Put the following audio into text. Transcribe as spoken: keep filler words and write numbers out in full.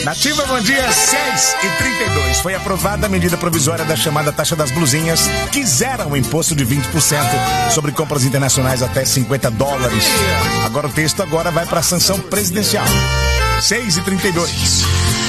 Nativa, bom dia, seis e trinta e dois. Foi aprovada a medida provisória da chamada taxa das blusinhas, que zera o imposto de vinte por cento sobre compras internacionais até cinquenta dólares. Agora o texto agora vai para a sanção presidencial. seis e trinta e dois.